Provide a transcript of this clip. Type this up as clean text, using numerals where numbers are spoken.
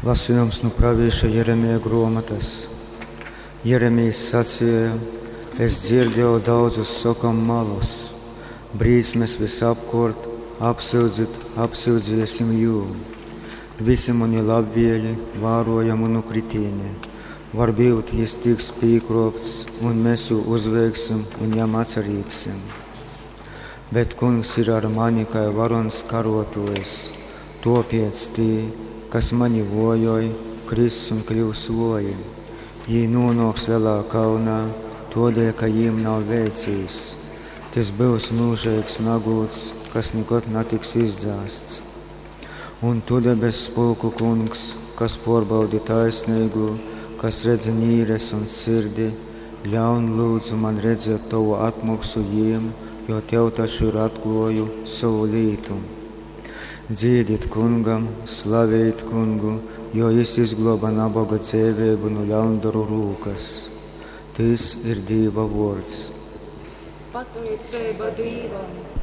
Lasījums no pravieša Jeremija grāmatas. Jeremijs sacīja: es dzirdēju daudzus sokam malus, brīsmes visapkārt, apsūdziesim jū. Visi mani labvēļi vēroja manu kritīni. Varbūt jis tiks pīkropts, un mēs jū uzveiksim un jām atcerīgsim. Bet kungs ir ar mani kā varons karotājs, tāpēc tie, kas mani vojoja, kris un kļūs voji. Jī nonāks lielā kaunā, tādēļ, ka jiem nav veicījis. Tas būs mūžīgs nagūts, kas nekad netiks izdzāsts. Un tu debes spēku kungs, kas pārbaudi taisnīgu, kas redz nīres un sirdi, ļaun lūdzu man redzēt tavu atmaksu jiem, jo tev taču ir atklāju savu lītu. Dziediet kungam, slavējiet kungu, jo jis izglāba nabaga dzīvību no ļaundaru rūkas. Tas ir Dieva vārds. Pateicība Dievam!